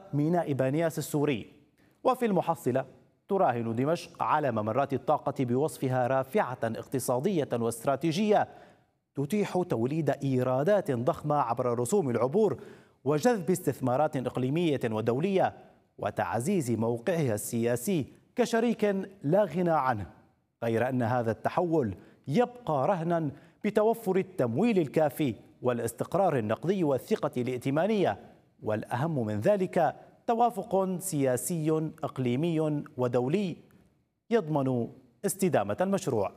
ميناء بانياس السوري. وفي المحصلة تراهن دمشق على ممرات الطاقة بوصفها رافعة اقتصادية واستراتيجية تتيح توليد إيرادات ضخمة عبر رسوم العبور وجذب استثمارات إقليمية ودولية وتعزيز موقعها السياسي كشريك لا غنى عنه، غير أن هذا التحول يبقى رهنا بتوفر التمويل الكافي والاستقرار النقدي والثقة الائتمانية، والأهم من ذلك توافق سياسي إقليمي ودولي يضمن استدامة المشروع.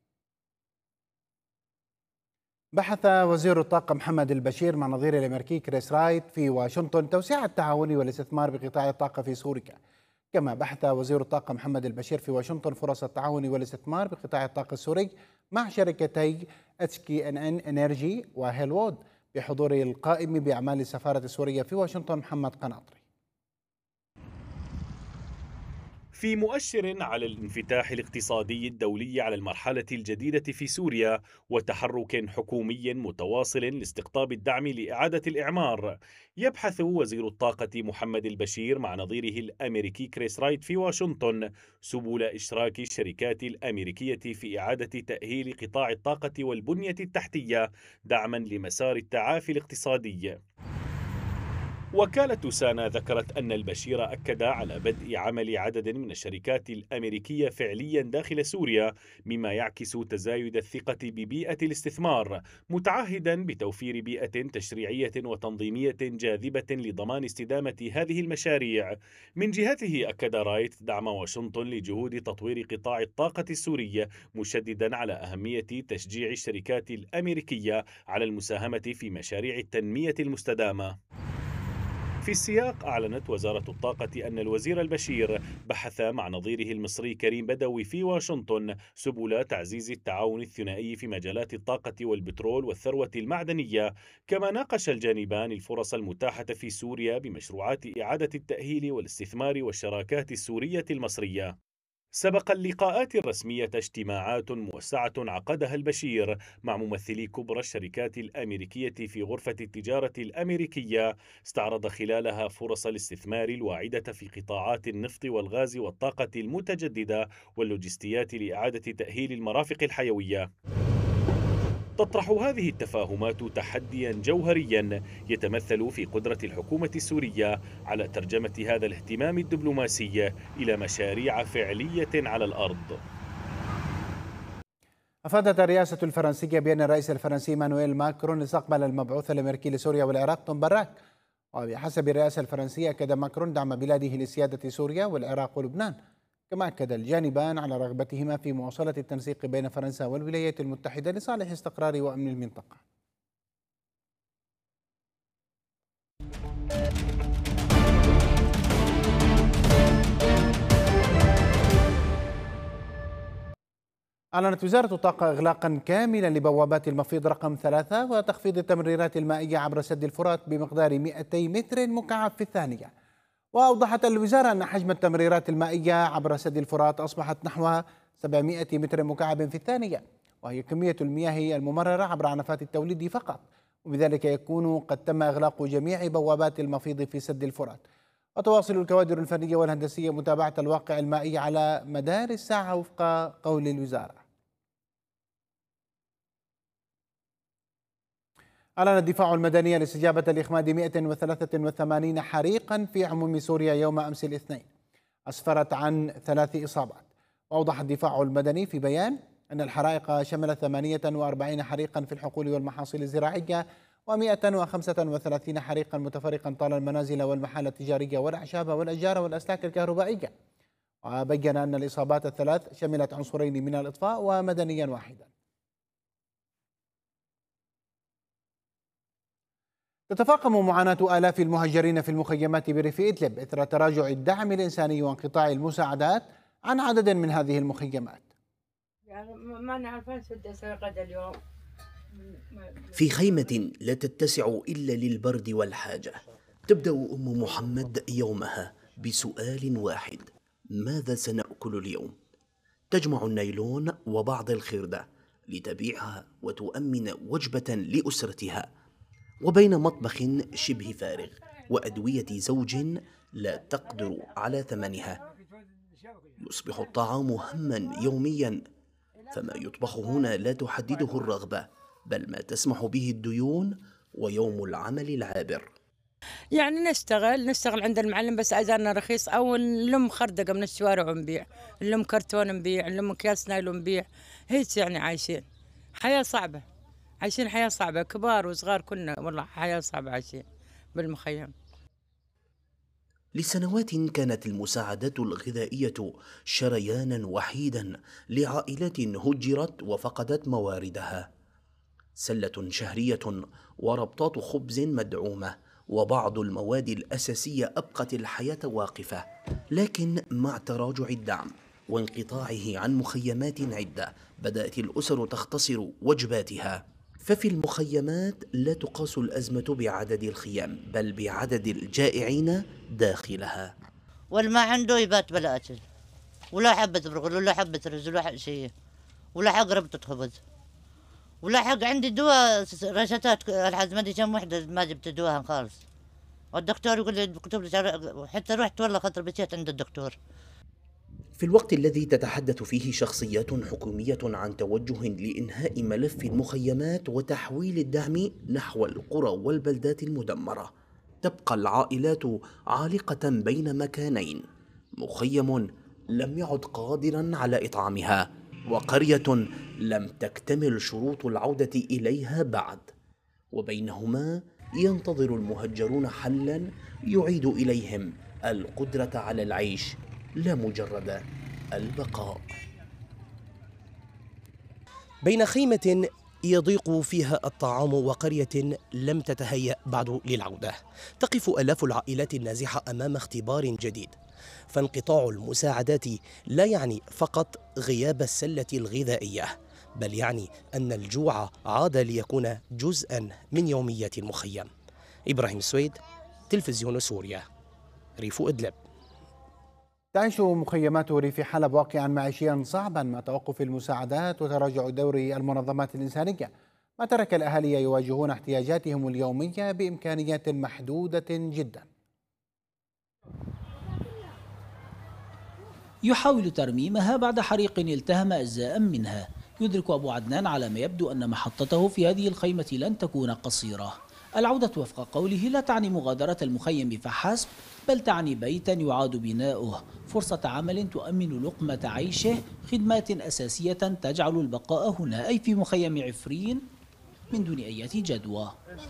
بحث وزير الطاقة محمد البشير مع نظيره الأمريكي كريس رايت في واشنطن توسيع التعاون والاستثمار بقطاع الطاقة في سوريا. كما بحث وزير الطاقة محمد البشير في واشنطن فرص التعاون والاستثمار بقطاع الطاقة السوري مع شركتي HKNN Energy وهيلوود بحضور القائم بأعمال السفارة السورية في واشنطن محمد قناطري. في مؤشر على الانفتاح الاقتصادي الدولي على المرحلة الجديدة في سوريا وتحرك حكومي متواصل لاستقطاب الدعم لإعادة الإعمار، يبحث وزير الطاقة محمد البشير مع نظيره الأمريكي كريس رايت في واشنطن سبل إشراك الشركات الأمريكية في إعادة تأهيل قطاع الطاقة والبنية التحتية دعما لمسار التعافي الاقتصادي. وكالة سانا ذكرت أن البشير أكد على بدء عمل عدد من الشركات الأمريكية فعليا داخل سوريا، مما يعكس تزايد الثقة ببيئة الاستثمار، متعهدا بتوفير بيئة تشريعية وتنظيمية جاذبة لضمان استدامة هذه المشاريع. من جهته أكد رايت دعم واشنطن لجهود تطوير قطاع الطاقة السوري، مشددا على أهمية تشجيع الشركات الأمريكية على المساهمة في مشاريع التنمية المستدامة. في السياق أعلنت وزارة الطاقة أن الوزير البشير بحث مع نظيره المصري كريم بدوي في واشنطن سبل تعزيز التعاون الثنائي في مجالات الطاقة والبترول والثروة المعدنية، كما ناقش الجانبان الفرص المتاحة في سوريا بمشروعات إعادة التأهيل والاستثمار والشراكات السورية المصرية. سبق اللقاءات الرسمية اجتماعات موسعة عقدها البشير مع ممثلي كبرى الشركات الأمريكية في غرفة التجارة الأمريكية، استعرض خلالها فرص الاستثمار الواعدة في قطاعات النفط والغاز والطاقة المتجددة واللوجستيات لإعادة تأهيل المرافق الحيوية. تطرح هذه التفاهمات تحديا جوهريا يتمثل في قدرة الحكومة السورية على ترجمة هذا الاهتمام الدبلوماسي إلى مشاريع فعلية على الأرض. أفادت الرئاسة الفرنسية بأن الرئيس الفرنسي مانويل ماكرون استقبل المبعوث الأمريكي لسوريا والعراق توم براك. وبحسب الرئاسة الفرنسية أكد ماكرون دعم بلاده لسيادة سوريا والعراق ولبنان، كما أكد الجانبان على رغبتهما في مواصلة التنسيق بين فرنسا والولايات المتحدة لصالح استقرار وأمن المنطقة. أعلنت وزارة الطاقة إغلاقا كاملا لبوابات المفيض رقم 3 وتخفيض التمريرات المائية عبر سد الفرات بمقدار 200 متر مكعب في الثانية. وأوضحت الوزارة أن حجم التمريرات المائية عبر سد الفرات أصبحت نحو 700 متر مكعب في الثانية، وهي كمية المياه الممررة عبر عنفات التوليد فقط، وبذلك يكون قد تم إغلاق جميع بوابات المفيض في سد الفرات. وتواصل الكوادر الفنية والهندسية متابعة الواقع المائي على مدار الساعة وفق قول الوزارة. أعلن الدفاع المدني الاستجابة لإخماد 183 حريقا في عموم سوريا يوم أمس الاثنين، أسفرت عن 3 إصابات. وأوضح الدفاع المدني في بيان أن الحرائق شملت 48 حريقا في الحقول والمحاصيل الزراعية و135 حريقا متفرقا طال المنازل والمحال التجارية والأعشاب والأشجار والأسلاك الكهربائية. وبين أن الإصابات الثلاث شملت عنصرين من الإطفاء ومدنيا واحدا. تتفاقم معاناة آلاف المهجرين في المخيمات بريف إدلب إثر تراجع الدعم الإنساني وانقطاع المساعدات عن عدد من هذه المخيمات. يعني ما نعرف غدا اليوم. في خيمة لا تتسع إلا للبرد والحاجة، تبدأ أم محمد يومها بسؤال واحد: ماذا سنأكل اليوم؟ تجمع النايلون وبعض الخردة لتبيعها وتؤمن وجبة لأسرتها، وبين مطبخ شبه فارغ وأدوية زوج لا تقدر على ثمنها. يصبح الطعام هما يوميا، فما يطبخ هنا لا تحدده الرغبة، بل ما تسمح به الديون ويوم العمل العابر. يعني نشتغل عند المعلم، بس أجرنا رخيص، أو نلم خردقة من الشوارع ونبيع، نلم كرتون نبيع، نلم أكياس نايلون نبيع، هيك يعني عايشين حياة صعبة، عايشين حياة صعبة، كبار وصغار كنا، والله حياة صعبة عايشين بالمخيم. لسنوات كانت المساعدات الغذائية شريانا وحيدا لعائلات هجرت وفقدت مواردها. سلة شهرية وربطات خبز مدعومة وبعض المواد الأساسية أبقت الحياة واقفة، لكن مع تراجع الدعم وانقطاعه عن مخيمات عدة بدأت الأسر تختصر وجباتها. ففي المخيمات لا تقاس الأزمة بعدد الخيام، بل بعدد الجائعين داخلها. والما عنده يبات بلا أكل، ولا حبة برغل، ولا حبة رز، ولا شيء، ولا حق ربطة خبز، ولا حق عندي دواء رشتات الحز ما ادري كم وحدة ما جبت دواها خالص، والدكتور يقول لي كتب لي، حتى رحت والله خطر بكيت عند الدكتور. في الوقت الذي تتحدث فيه شخصيات حكومية عن توجه لإنهاء ملف المخيمات وتحويل الدعم نحو القرى والبلدات المدمرة، تبقى العائلات عالقة بين مكانين: مخيم لم يعد قادرا على إطعامها، وقرية لم تكتمل شروط العودة إليها بعد، وبينهما ينتظر المهجرون حلا يعيد إليهم القدرة على العيش لا مجرد البقاء. بين خيمة يضيق فيها الطعام وقرية لم تتهيأ بعد للعودة، تقف آلاف العائلات النازحة أمام اختبار جديد. فانقطاع المساعدات لا يعني فقط غياب السلة الغذائية، بل يعني أن الجوع عاد ليكون جزءا من يومية المخيم. إبراهيم السويد، تلفزيون سوريا، ريف إدلب. تعيش مخيمات ريف حلب واقعا معيشيا صعبا مع توقف المساعدات وتراجع دور المنظمات الإنسانية، ما ترك الأهالي يواجهون احتياجاتهم اليومية بإمكانيات محدودة جدا. يحاول ترميمها بعد حريق التهم أجزاء منها. يدرك أبو عدنان على ما يبدو أن محطته في هذه الخيمة لن تكون قصيرة. العودة وفق قوله لا تعني مغادرة المخيم فحسب، بل تعني بيتا يعاد بناؤه، فرصة عمل تؤمن لقمة عيشه، خدمات أساسية تجعل البقاء هنا أي في مخيم عفرين من دون أي جدوى.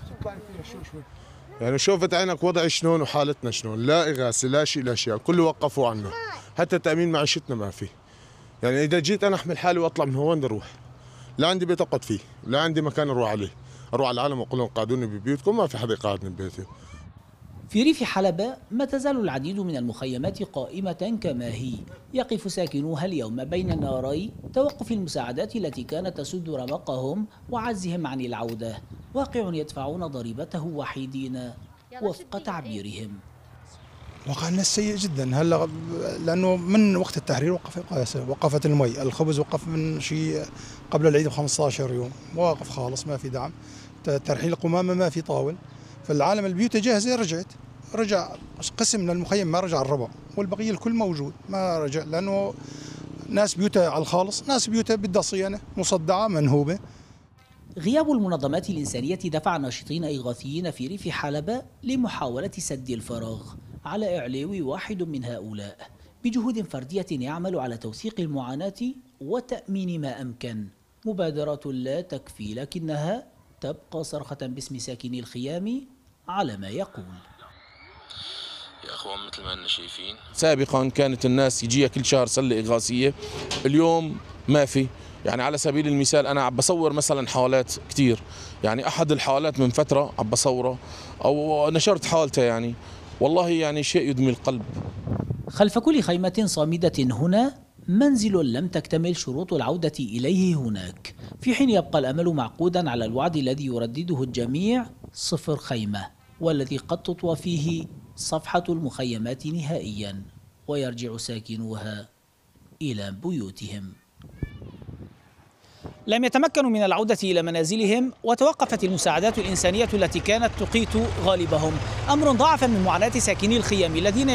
يعني شوفت عينك وضعي شلون وحالتنا شلون، لا إغاثة لا شيء لا شيء، كله وقفوا عنا، حتى تأمين معيشتنا ما في. يعني إذا جيت أنا أحمل حالي وأطلع من هون بدي أروح، لا عندي بيت أقعد فيه، لا عندي مكان أروح عليه، أروح على العالم وأقول لهم قعدوني ببيوتكم، ما في حدا يقعدني ببيتي. في ريف حلب ما تزال العديد من المخيمات قائمة كما هي، يقف ساكنوها اليوم بين ناري توقف المساعدات التي كانت تسد رمقهم وعجزهم عن العودة، واقع يدفعون ضريبته وحيدين وفق تعبيرهم. واقع الناس سيء جدا هلا، لانه من وقت التحرير وقفت المي، الخبز وقف من شيء قبل العيد ب15 يوم، واقف خالص، ما في دعم، ترحيل القمامه ما في طاول، فالعالم البيوت جاهزه رجع قسم من المخيم ما رجع الربع، والبقيه الكل موجود ما رجع، لانه ناس بيوتها على الخالص، ناس بيوتها بدها صيانه مصدعه منهوبه. غياب المنظمات الإنسانية دفع ناشطين إغاثيين في ريف حلب لمحاولة سد الفراغ. على إعلاوي واحد من هؤلاء بجهود فردية يعمل على توثيق المعاناة وتأمين ما أمكن. مبادرات لا تكفي، لكنها تبقى صرخة باسم ساكني الخيام على ما يقول. يا أخوان مثل ما أننا شايفين، سابقا كانت الناس يجيها كل شهر سلة إغاثية، اليوم ما في. يعني على سبيل المثال أنا عم بصور مثلا حالات كتير، يعني أحد الحالات من فترة عم بصوره أو نشرت حالته، يعني والله يعني شيء يدمي القلب. خلف كل خيمة صامدة هنا منزل لم تكتمل شروط العودة إليه هناك، في حين يبقى الأمل معقودا على الوعد الذي يردده الجميع: 0 خيمة، والذي قد تطوى فيه صفحة المخيمات نهائيا ويرجع ساكنوها إلى بيوتهم. لم يتمكنوا من العودة إلى منازلهم، وتوقفت المساعدات الإنسانية التي كانت تقيت غالبهم، أمر ضاعف من معاناة ساكني الخيام الذين